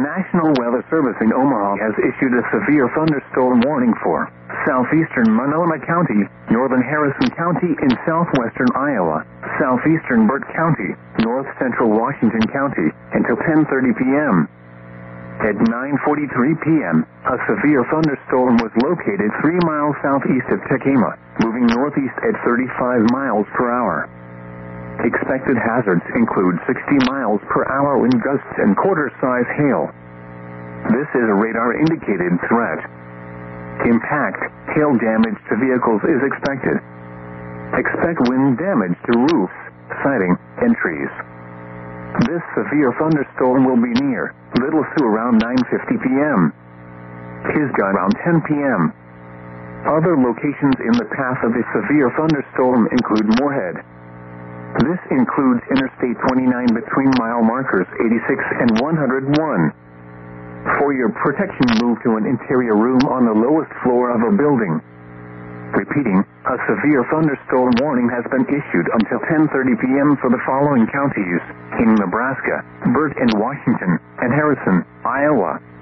National Weather Service in Omaha has issued a severe thunderstorm warning for southeastern Monona County, northern Harrison County in southwestern Iowa, southeastern Burt County, north central Washington County, until 10:30 p.m. At 9:43 p.m., a severe thunderstorm was located 3 miles southeast of Tekema, moving northeast at 35 miles per hour. Expected hazards include 60 miles per hour wind gusts and quarter-size hail. This is a radar-indicated threat. Impact, hail damage to vehicles is expected. Expect wind damage to roofs, siding, and trees. This severe thunderstorm will be near Little Sioux around 9:50 p.m. Pisgah around 10 p.m. Other locations in the path of the severe thunderstorm include Moorhead. This includes Interstate 29 between mile markers 86 and 101. For your protection, move to an interior room on the lowest floor of a building. Repeating, a severe thunderstorm warning has been issued until 10:30 p.m. for the following counties in Nebraska: Burt and Washington, and Harrison, Iowa.